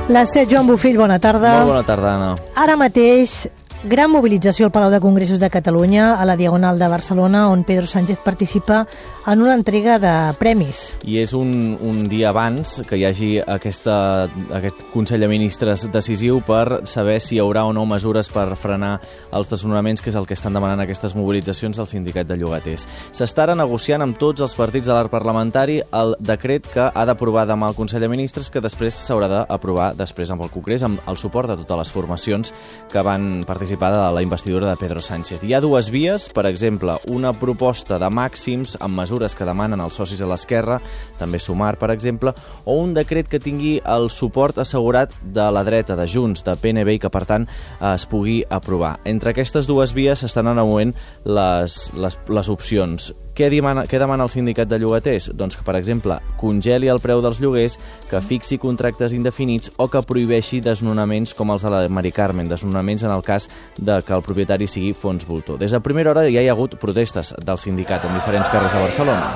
Les 7, Joan Bofill, bona tarda. Molt bona tarda, Anna. Ara mateix, gran mobilització al Palau de Congressos de Catalunya, a la Diagonal de Barcelona, on Pedro Sánchez participa en una entrega de premis. I és un dia abans que hi hagi aquest Consell de Ministres decisiu per saber si hi haurà o no mesures per frenar els desnonaments, que és el que estan demanant aquestes mobilitzacions del sindicat de llogaters. S'està negociant amb tots els partits de l'arc parlamentari el decret que ha d'aprovar demà el Consell de Ministres, que després s'haurà d'aprovar després amb el Congrés, amb el suport de totes les formacions que van participar de la investidura de Pedro Sánchez. Hi ha dues vies, per exemple, una proposta de màxims amb mesures que demanen els socis a l'esquerra, també Sumar, per exemple, o un decret que tingui el suport assegurat de la dreta, de Junts, de PNB, i que, per tant, es pugui aprovar. Entre aquestes dues vies s'estan anuent les opcions. Què demana el sindicat de llogaters? Doncs que, per exemple, congeli el preu dels lloguers, que fixi contractes indefinits o que prohibeixi desnonaments com els de la Mari Carmen, desnonaments en el cas de que el propietari sigui fons voltor. Des de primera hora ja hi ha hagut protestes del sindicat en diferents carrers de Barcelona.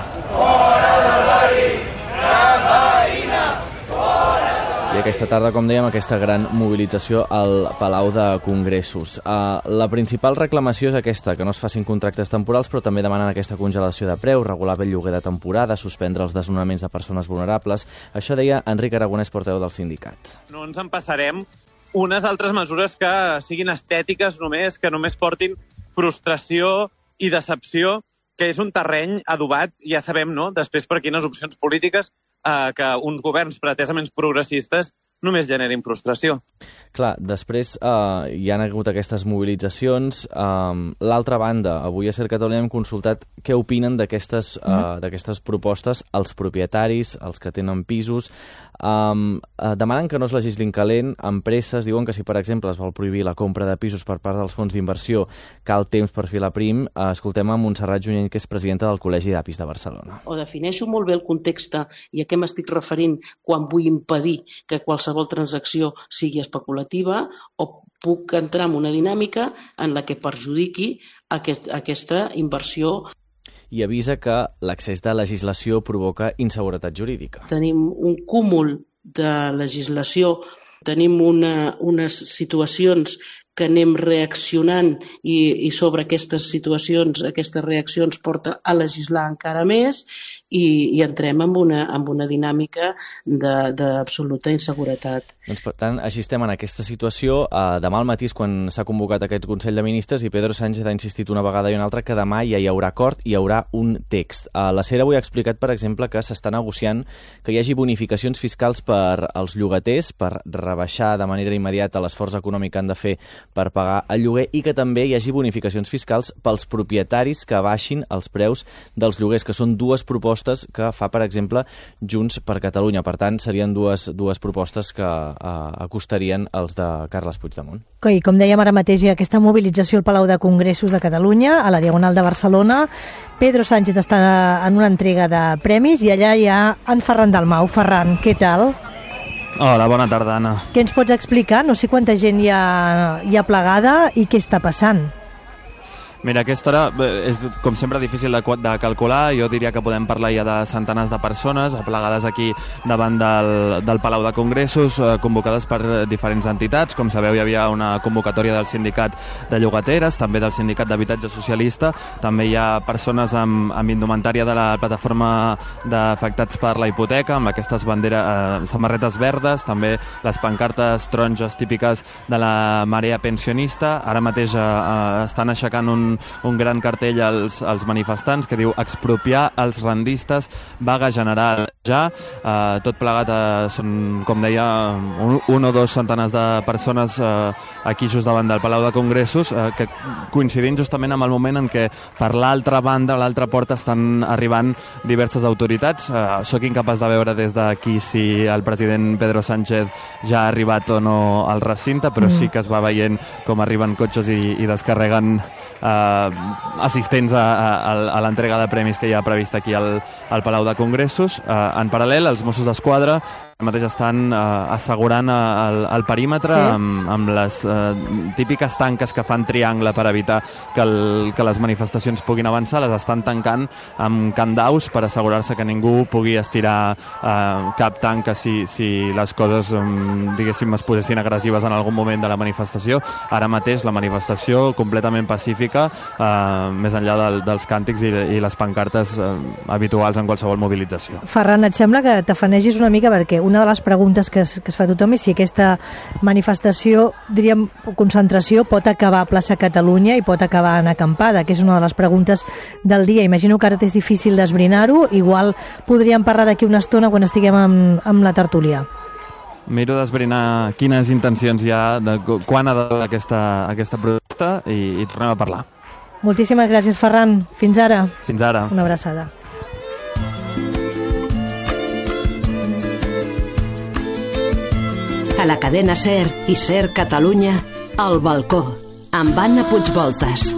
I aquesta tarda, com dèiem, aquesta gran mobilització al Palau de Congressos. La principal reclamació és aquesta, que no es facin contractes temporals, però també demanen aquesta congelació de preus, regular bé el lloguer de temporada, suspendre els desnonaments de persones vulnerables. Això deia Enric Aragonès, portaveu del sindicat. No ens en passarem unes altres mesures que siguin estètiques només, que només portin frustració i decepció, que és un terreny adobat, ja sabem, no?, després per quines opcions polítiques, que uns governs pretesament progressistes només generin frustració. Clar, després hi han hagut aquestes mobilitzacions. L'altra banda, avui a Ser Catalunya hem consultat què opinen d'aquestes propostes els propietaris, els que tenen pisos. Demanen que no es legislin calent, empreses diuen que si, per exemple, es vol prohibir la compra de pisos per part dels fons d'inversió, cal temps per filar prim. Escoltem a Montserrat Junyent, que és presidenta del Col·legi d'Apis de Barcelona. O defineixo molt bé el context i a què m'estic referint quan vull impedir que qualsevol transacció sigui especulativa, o puc entrar en una dinàmica en la que perjudiqui aquesta inversió. I avisa que l'excés de legislació provoca inseguretat jurídica. Tenim un cúmul de legislació, tenim unes situacions que anem reaccionant i sobre aquestes situacions, aquestes reaccions porta a legislar encara més i entrem en una dinàmica d'absoluta inseguretat. Doncs, per tant, així estem en aquesta situació. Demà al matí és quan s'ha convocat aquest Consell de Ministres i Pedro Sánchez ha insistit una vegada i una altra que demà ja hi haurà acord i hi haurà un text. La SER avui ha explicat, per exemple, que s'està negociant que hi hagi bonificacions fiscals per als llogaters, per rebaixar de manera immediata l'esforç econòmic que han de fer per pagar el lloguer, i que també hi hagi bonificacions fiscals pels propietaris que baixin els preus dels lloguers, que són dues propostes que fa, per exemple, Junts per Catalunya. Per tant, serien dues propostes que acostarien els de Carles Puigdemont. I com dèiem, ara mateix hi ha aquesta mobilització al Palau de Congressos de Catalunya, a la Diagonal de Barcelona. Pedro Sánchez està en una entrega de premis i allà hi ha en Ferran Dalmau. Ferran, què tal? Hola, bona tarda, Anna. Què ens pots explicar? No sé quanta gent hi ha plegada i què està passant. Mira, aquesta hora és, com sempre, difícil de calcular. Jo diria que podem parlar ja de centenars de persones aplegades aquí davant del Palau de Congressos, convocades per diferents entitats. Com sabeu, hi havia una convocatòria del sindicat de llogateres, també del sindicat d'habitatge socialista. També hi ha persones amb indumentària de la plataforma d'afectats per la hipoteca, amb aquestes samarretes verdes, també les pancartes taronges típiques de la marea pensionista. Ara mateix estan aixecant un gran cartell als manifestants que diu expropiar els rendistes, vaga general ja. Tot plegat són, com deia, un o dos centenars de persones aquí just davant del Palau de Congressos, que coincidint justament amb el moment en què per l'altra banda, a l'altra porta, estan arribant diverses autoritats. Soc incapaç de veure des d'aquí si el president Pedro Sánchez ja ha arribat o no al recinte, però sí que es va veient com arriben cotxes i descarreguen assistents a l'entrega de premis que hi ha previst aquí al Palau de Congressos. En paral·lel, els Mossos d'Esquadra mateix estan assegurant el perímetre amb les típiques tanques que fan triangle per evitar que les manifestacions puguin avançar, les estan tancant amb candaus per assegurar-se que ningú pugui estirar cap tanca si les coses, diguéssim, es posessin agressives en algun moment de la manifestació. Ara mateix la manifestació completament pacífica, més enllà dels càntics i les pancartes habituals en qualsevol mobilització. Ferran, et sembla que t'afanegis una mica, perquè una de les preguntes que es fa tothom és si aquesta manifestació, diríem, concentració, pot acabar a plaça Catalunya i pot acabar en acampada, que és una de les preguntes del dia. Imagino que ara és difícil d'esbrinar-ho, igual podríem parlar d'aquí una estona quan estiguem amb la tertúlia. Miro d'esbrinar quines intencions hi ha, de quan ha de durar aquesta protesta i tornem a parlar. Moltíssimes gràcies, Ferran. Fins ara. Fins ara. Una abraçada. A la cadena SER i SER Catalunya, El Balcó, amb Anna Puigvoltas.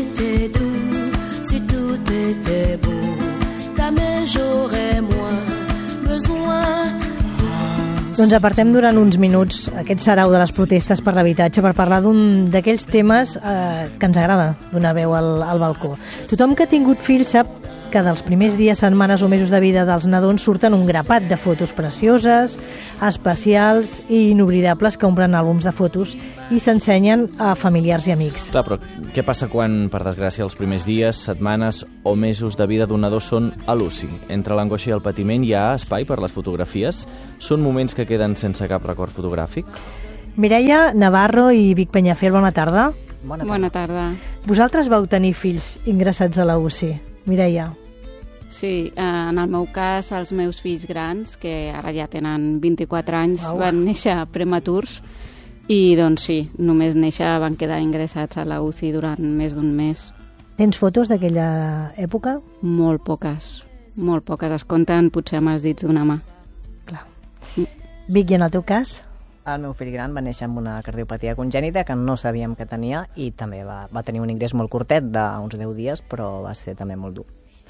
Doncs apartem durant uns minuts aquest sarau de les protestes per l'habitatge per parlar d'un d'aquells temes que ens agrada donar veu al balcó. Tothom que ha tingut fills sap que dels primers dies, setmanes o mesos de vida dels nadons surten un grapat de fotos precioses, especials i inoblidables que omplen àlbums de fotos i s'ensenyen a familiars i amics. Clar, però què passa quan, per desgràcia, els primers dies, setmanes o mesos de vida d'un nadó són a l'uci? Entre l'angoixa i el patiment hi ha espai per les fotografies? Són moments que queden sense cap record fotogràfic? Mireia Navarro i Vic Peñafiel, bona tarda. Bona tarda. Vosaltres vau tenir fills ingressats a la UCI. Mireia. Sí, en el meu cas, els meus fills grans, que ara ja tenen 24 anys, van néixer prematurs i, doncs sí, només néixer van quedar ingressats a la UCI durant més d'un mes. Tens fotos d'aquella època? Molt poques, es compten potser amb els dits d'una mà. Clar. Vic, i en el teu cas? El meu fill gran va néixer amb una cardiopatia congènita que no sabíem que tenia i també va tenir un ingrés molt curtet d'uns 10 dies, però va ser també molt dur.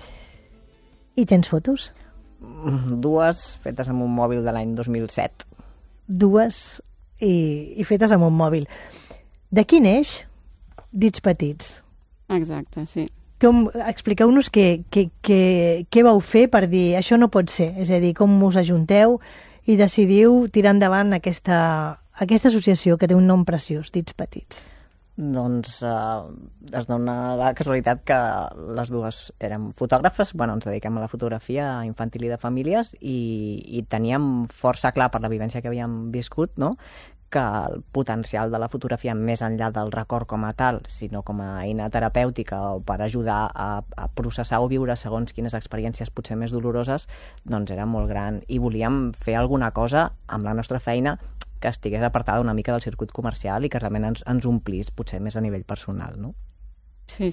I tens fotos? Dues fetes amb un mòbil de l'any 2007. Dues i fetes amb un mòbil. D'aquí neix Dits Petits. Exacte, sí. Expliqueu-nos què vau fer per dir això no pot ser, és a dir, com us ajunteu i decidiu tirar endavant aquesta associació que té un nom preciós, Dits Petits. Doncs es dona la casualitat que les dues érem fotògrafes, ens dediquem a la fotografia infantil i de famílies i teníem força clar per la vivència que havíem viscut, no?, que el potencial de la fotografia, més enllà del record com a tal, sinó com a eina terapèutica o per ajudar a processar o viure segons quines experiències potser més doloroses, doncs era molt gran i volíem fer alguna cosa amb la nostra feina que estigués apartada una mica del circuit comercial i que realment ens omplís, potser més a nivell personal, no? Sí.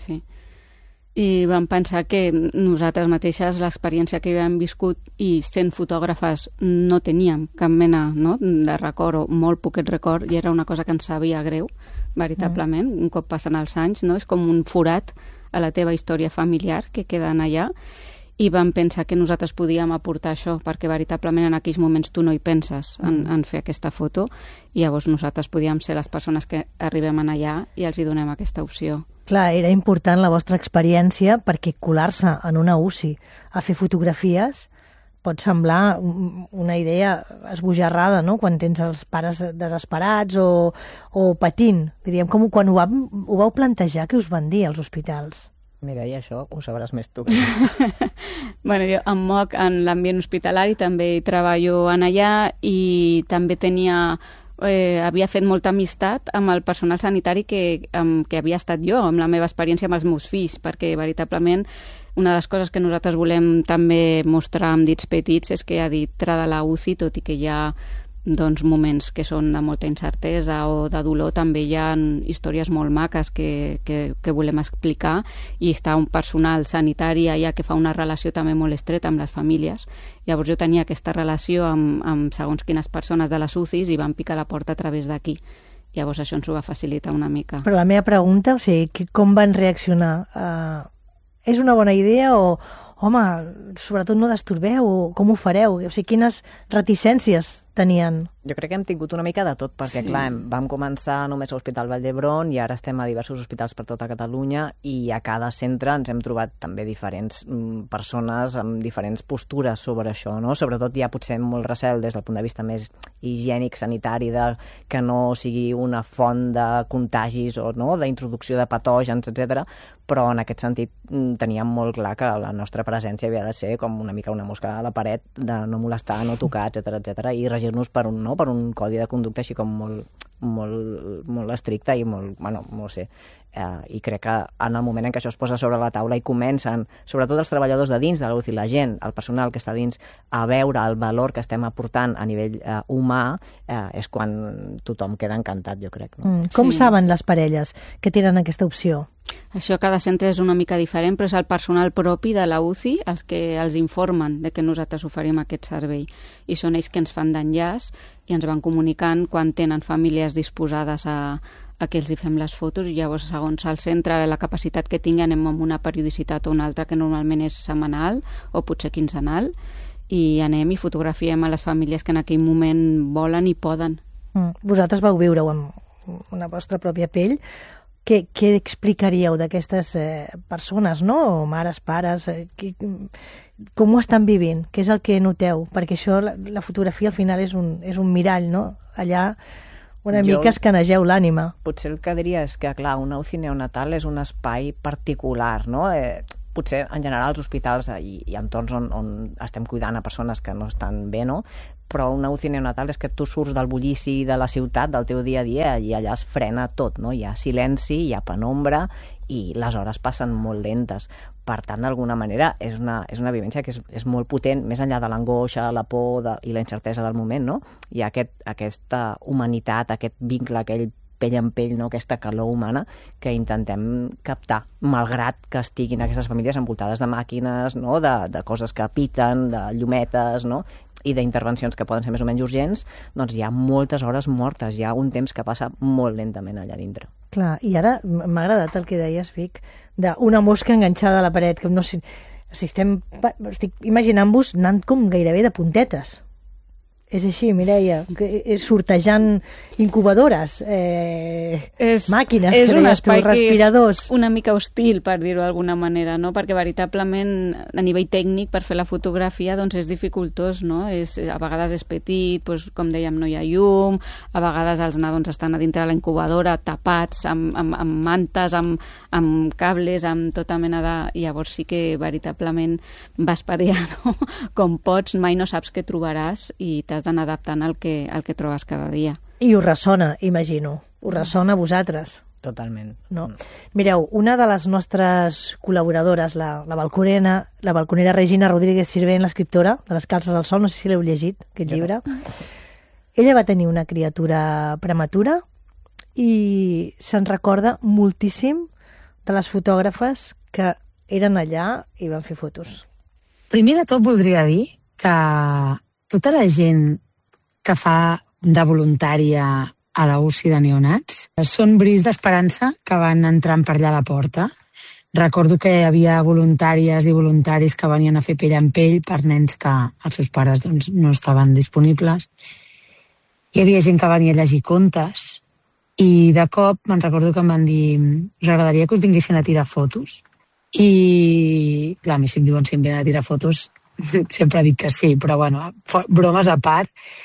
I vam pensar que nosaltres mateixes l'experiència que havíem viscut i sent fotògrafes no teníem cap mena, no?, de record o molt poquet record i era una cosa que ens sabia greu, veritablement, un cop passen els anys, no? És com un forat a la teva història familiar que queden allà i vam pensar que nosaltres podíem aportar això, perquè veritablement en aquells moments tu no hi penses en fer aquesta foto i llavors nosaltres podíem ser les persones que arribem allà i els hi donem aquesta opció. Clar, era important la vostra experiència perquè colar-se en una UCI a fer fotografies pot semblar una idea esbojarrada, no?, quan tens els pares desesperats o patint. Diríem, com quan ho vau plantejar, què us van dir als hospitals? Mira, i això ho sabràs més tu. Bueno, jo em moc en l'ambient hospitalari, també hi treballo en allà i també havia fet molta amistat amb el personal sanitari que havia estat jo, amb la meva experiència amb els meus fills, perquè veritablement una de les coses que nosaltres volem també mostrar amb Dits Petits és que a dintre de la UCI, tot i que hi ha doncs, moments que són de molta incertesa o de dolor, també hi ha històries molt maques que volem explicar i està un personal sanitari allà que fa una relació també molt estreta amb les famílies. Llavors jo tenia aquesta relació amb segons quines persones de les UCIs i van picar la porta a través d'aquí. Llavors això ens ho va facilitar una mica. Però la meva pregunta, o sigui, com van reaccionar? És una bona idea o home, sobretot no destorbeu, o com ho fareu? O sigui, quines reticències tenien? Jo crec que hem tingut una mica de tot, perquè clar, vam començar només a l'Hospital Vall d'Hebron i ara estem a diversos hospitals per tota Catalunya i a cada centre ens hem trobat també diferents persones amb diferents postures sobre això, no? Sobretot hi ha potser molt recel des del punt de vista més higiènic, sanitari, que no sigui una font de contagis o no, d'introducció de patògens, etc. Però en aquest sentit teníem molt clar que la nostra presència havia de ser com una mica una mosca a la paret, de no molestar, no tocar, etc i regir-nos per un codi de conducta així com molt estricte i molt, bueno, no sé. I crec que en el moment en què això es posa sobre la taula i comencen, sobretot els treballadors de dins de la UCI, la gent, el personal que està dins, a veure el valor que estem aportant a nivell humà, és quan tothom queda encantat, jo crec. No? Com saben les parelles que tenen aquesta opció? Això cada centre és una mica diferent, però és el personal propi de la UCI els que els informen de que nosaltres oferim aquest servei. I són ells que ens fan d'enllaç i ens van comunicant quan tenen famílies disposades a que els hi fem les fotos, i llavors segons el centre, la capacitat que tinguen, anem amb una periodicitat o una altra que normalment és setmanal o potser quinzenal, i anem i fotografiem a les famílies que en aquell moment volen i poden. Vosaltres vau viure-ho amb la vostra pròpia pell. Què explicaríeu d'aquestes persones, no? Mares, pares, com ho estan vivint? Què és el que noteu? Perquè això, la fotografia al final és un mirall, no? Allà una mica escanegeu l'ànima. Potser el que diria és que, clar, una UCI neonatal és un espai particular, no? Potser, en general, als hospitals i entorns on estem cuidant a persones que no estan bé, no? Però una UCI neonatal és que tu surts del bullici de la ciutat, del teu dia a dia, i allà es frena tot, no? Hi ha silenci, hi ha penombra, i les hores passen molt lentes. Per tant, d'alguna manera, és una vivència que és molt potent, més enllà de l'angoixa, la por i la incertesa del moment, no? Hi ha aquesta humanitat, aquest vincle, aquell pell en pell, no? Aquesta calor humana que intentem captar, malgrat que estiguin aquestes famílies envoltades de màquines, no? de coses que piten, de llumetes, no? I d'intervencions que poden ser més o menys urgents, doncs hi ha moltes hores mortes, hi ha un temps que passa molt lentament allà dintre. Clar, i ara m'ha agradat el que deies, Vic, d'una mosca enganxada a la paret, que no sé, estic imaginant-vos anant com gairebé de puntetes. És així, Mireia, sortejant incubadores, màquines, és un espai respiradors. Que és una mica hostil, per dir-ho d'alguna manera, no? Perquè veritablement, a nivell tècnic, per fer la fotografia, doncs és dificultós, no? A vegades és petit, doncs, com dèiem, no hi ha llum, a vegades els nadons estan a dintre de la incubadora tapats amb mantes, amb cables, amb tota mena de... Llavors sí que veritablement vas per allà, no? Com pots, mai no saps què trobaràs i t'has d'anar adaptant al que trobes cada dia. I us ressona, imagino. Us ressona a vosaltres. Totalment. No? Mireu, una de les nostres col·laboradores, la balconera Regina Rodríguez Sirvent, l'escriptora de Les calces al sol, no sé si l'heu llegit, aquest llibre. Ella va tenir una criatura prematura i se'n recorda moltíssim de les fotògrafes que eren allà i van fer fotos. Primer de tot voldria dir que tota la gent que fa de voluntària a la UCI de neonats són bris d'esperança que van entrant per allà a la porta. Recordo que hi havia voluntàries i voluntaris que venien a fer pell en pell per nens que els seus pares doncs, no estaven disponibles. Hi havia gent que venia a llegir contes i de cop me'n recordo que em van dir us agradaria que us vinguessin a tirar fotos? I clar, a mi si em diuen si em venen a tirar fotos sempre dic que sí, però bueno, bromes a part.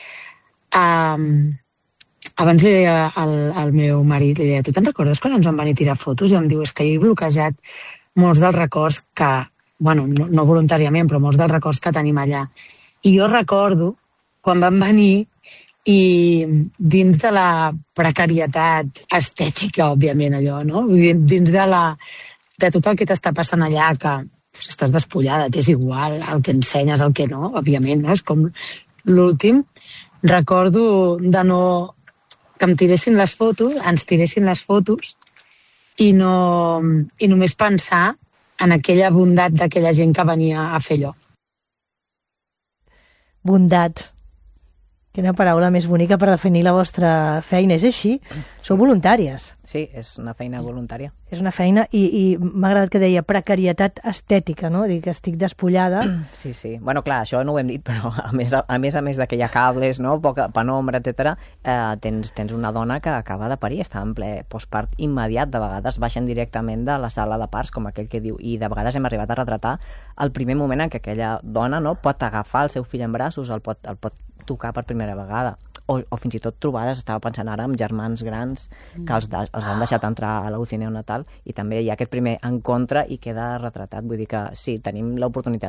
Abans li deia al meu marit, li deia, tu te'n recordes quan ens van venir a tirar fotos? I em diu, és que he bloquejat molts dels records que, bueno, no voluntàriament, però molts dels records que tenim allà. I jo recordo quan van venir i dins de la precarietat estètica, òbviament, allò, no? Dins de tot el que t'està passant allà, que estàs despullada, t'és igual el que ensenyes, el que no, òbviament, no? És com l'últim. Recordo que em tiressin les fotos, ens tiressin les fotos i només pensar en aquella bondat d'aquella gent que venia a fer allò. Bondat. Quina paraula més bonica per definir la vostra feina. És així? Sou voluntàries. Sí, és una feina voluntària. És una feina i m'ha agradat que deia precarietat estètica, no? Dic que estic despullada. Sí, sí. Bueno, clar, això no ho hem dit, però a més de que hi ha cables, no? Poca penombra, etc. Tens una dona que acaba de parir, està en ple postpart immediat, de vegades baixen directament de la sala de parts, com aquell que diu, i de vegades hem arribat a retratar el primer moment en què aquella dona, no, pot agafar el seu fill en braços, el pot tocar per primera vegada, o fins i tot trobades, estava pensant ara amb germans grans que els han deixat entrar a la UCI neonatal, i també hi ha aquest primer encontre i queda retratat. Vull dir que sí, tenim l'oportunitat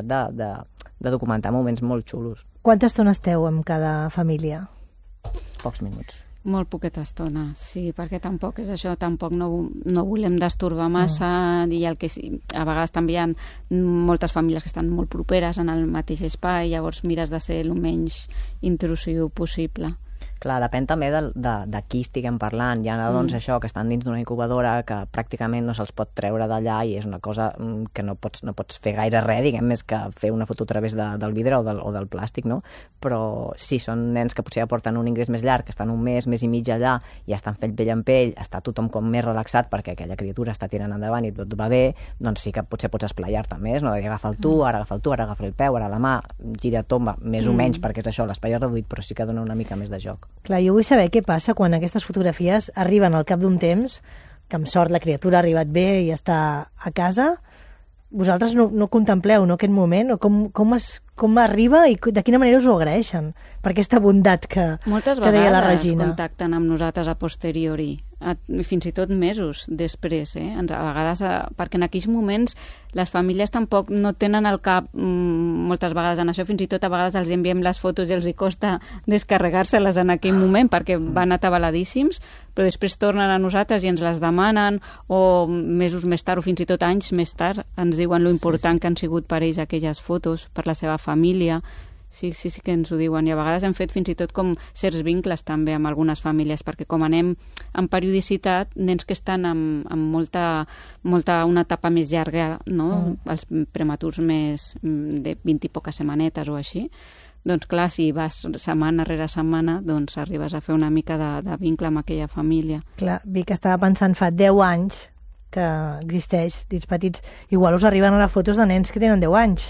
de documentar moments molt xulos. Quanta estona esteu amb cada família? Pocs minuts. Molt poqueta estona, sí, perquè tampoc és això, tampoc no volem destorbar massa, i el que sí, a vegades també hi ha moltes famílies que estan molt properes en el mateix espai, llavors mires de ser el menys intrusiu possible. Clar, depèn també de qui estiguem parlant. Hi ha nadons, això, que estan dins d'una incubadora que pràcticament no se'ls pot treure d'allà, i és una cosa que no pots fer gaire res, diguem, més que fer una foto a través del vidre o del plàstic, no? Però sí, són nens que potser aporten un ingrés més llarg, que estan un mes i mig allà, i estan fets pell en pell, està tothom com més relaxat perquè aquella criatura està tirant endavant i tot va bé, doncs sí que potser pots esplaiar-te més, no? Agafa el tu, ara agafa el peu, ara la mà, gira, tomba, més o menys, perquè és això, l'espai és reduït, però sí que dona una mica més de joc. Clar, jo vull saber què passa quan aquestes fotografies arriben al cap d'un temps, que amb sort la criatura ha arribat bé i està a casa. Vosaltres no contempleu, no, aquest moment? O com arriba i de quina manera us ho agraeixen per aquesta bondat que deia la Regina? Moltes vegades contacten amb nosaltres a posteriori, fins i tot mesos després, a vegades, perquè en aquells moments les famílies tampoc no tenen al cap moltes vegades en això, fins i tot a vegades els enviem les fotos i els hi costa descarregar-se-les en aquell moment perquè van atabaladíssims, però després tornen a nosaltres i ens les demanen, o mesos més tard o fins i tot anys més tard ens diuen lo important que han sigut per ells aquelles fotos, per la seva família. Sí que ens ho diuen, i a vegades hem fet fins i tot com certs vincles també amb algunes famílies, perquè com anem en periodicitat, nens que estan amb una etapa més llarga, no? Els prematurs més de 20 i poques setmanetes o així, doncs clar, si vas setmana rere setmana, doncs arribes a fer una mica de vincle amb aquella família. Clar, Vic, estava pensant fa 10 anys que existeix Dits Petits, igual us arriben a fotos de nens que tenen 10 anys.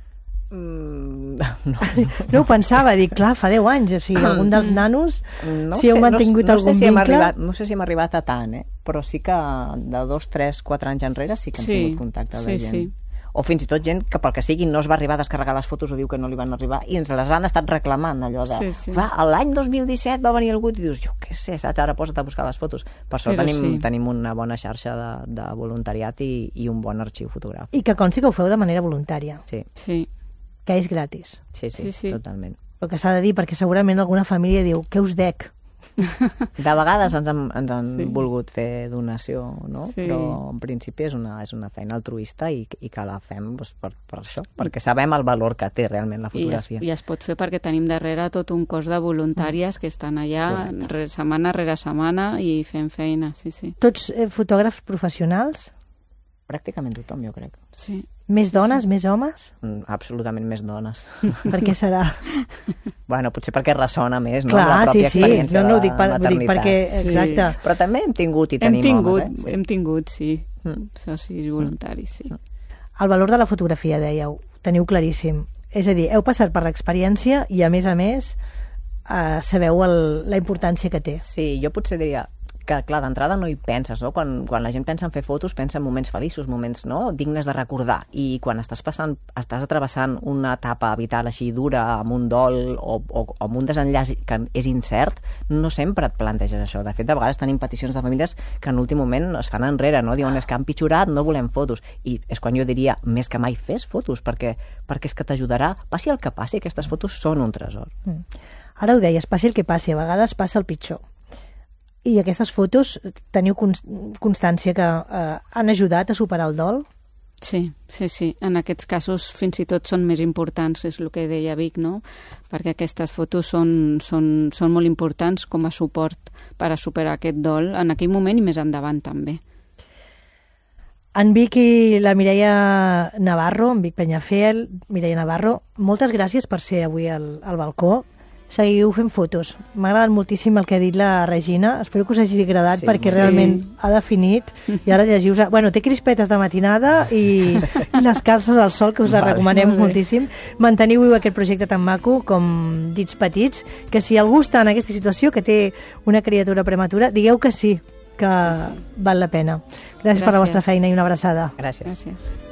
No ho pensava, dic, clar, fa 10 anys, o sigui, algun dels nanos, si heu mantingut algun vincle... No sé si hem arribat a tant, però sí que de 2, 3, 4 anys enrere sí que hem tingut contacte de gent. O fins i tot gent que pel que sigui no es va arribar a descarregar les fotos o diu que no li van arribar i ens les han estat reclamant, allò de l'any 2017 va venir algú i dius, jo què sé, saps, ara posa't a buscar les fotos. Per sort tenim una bona xarxa de voluntariat i un bon arxiu fotogràfic. I que consti que ho feu de manera voluntària. Sí. Que és gratis. Sí, totalment. El que s'ha de dir, perquè segurament alguna família diu, què us dec? De vegades ens han volgut fer donació, no? Però en principi és una feina altruista i que la fem per això, perquè sabem el valor que té realment la fotografia. I es pot fer perquè tenim darrere tot un cos de voluntàries que estan allà setmana rere setmana i fent feina, sí. Tots fotògrafs professionals? Pràcticament tothom, jo crec. Sí. Més dones, més homes? Absolutament més dones. Per què serà? Bueno, potser perquè ressona més, no? Clar, la pròpia experiència de la maternitat. Ho dic perquè, exacte. Però també hem tingut i tenim homes, Hem tingut, sí. Socis voluntaris, sí. El valor de la fotografia, dèieu, teniu claríssim. És a dir, heu passat per l'experiència i, a més, sabeu la importància que té. Sí, jo potser diria que, clar, d'entrada no hi penses, no? Quan la gent pensa en fer fotos, pensa en moments feliços, moments, no?, dignes de recordar. I quan estàs atrevessant una etapa vital així dura, amb un dol o amb un desenllaç que és incert, no sempre et planteges això. De fet, de vegades tenim peticions de famílies que en l'últim moment es fan enrere, no? Diuen, és que han pitjorat, no volem fotos. I és quan jo diria, més que mai, fes fotos, perquè és que t'ajudarà. Passi el que passi, aquestes fotos són un tresor. Ara ho deies, passi el que passi, a vegades passa el pitjor. I aquestes fotos, teniu constància que han ajudat a superar el dol? Sí. En aquests casos fins i tot són més importants, és el que deia Vic, no? Perquè aquestes fotos són molt importants com a suport per a superar aquest dol en aquell moment i més endavant també. En Vic i la Mireia Navarro, en Vic Peñafiel, Mireia Navarro, moltes gràcies per ser avui al balcó. seguiu fent fotos. M'ha agradat moltíssim el que ha dit la Regina. Espero que us hagi agradat, perquè realment ha definit. I ara llegiu-vos... Bueno, té crispetes de matinada i les calces al sol, que us les recomanem moltíssim. Manteniu viu aquest projecte tan maco com Dits Petits, que si algú està en aquesta situació, que té una criatura prematura, digueu que sí, que val la pena. Gràcies per la vostra feina i una abraçada. Gràcies. Gràcies.